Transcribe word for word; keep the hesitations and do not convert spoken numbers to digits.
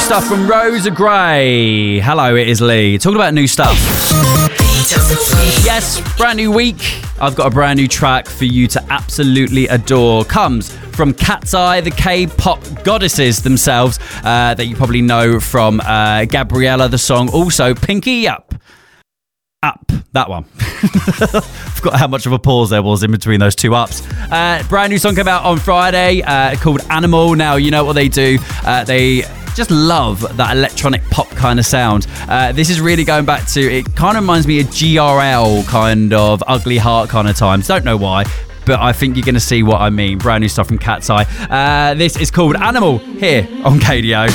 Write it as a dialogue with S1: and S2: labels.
S1: stuff from Rosa Gray. Hello, it is Lee. Talking about new stuff. Yes, brand new week. I've got a brand new track for you to absolutely adore. Comes from Cat's Eye, the K-pop goddesses themselves, uh, that you probably know from uh, Gabriella, the song. Also, Pinky Up. Up, that one. Forgot how much of a pause there was in between those two ups. Uh, brand new song came out on Friday uh, called Animal. Now, you know what they do. Uh, they just love that electronic pop kind of sound. Uh, this is really going back to, it kind of reminds me of G R L, kind of Ugly Heart kind of times. Don't know why, but I think you're going to see what I mean. Brand new stuff from Cat's Eye. Uh, this is called Animal here on K D O.